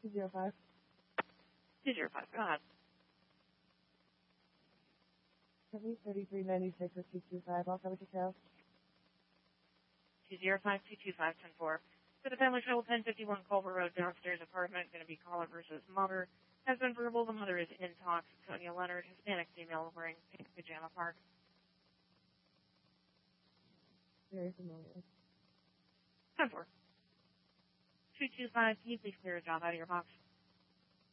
205. 205, go ahead. 3396 or 225. I'll cover details. 205-225-104. For the family show, 1051 Culver Road, downstairs apartment, going to be caller versus mother. Has been verbal. The mother is in talks. Sonia Leonard, Hispanic female, wearing pink pajama park. Very familiar. 104. 225, can you please clear a job out of your box?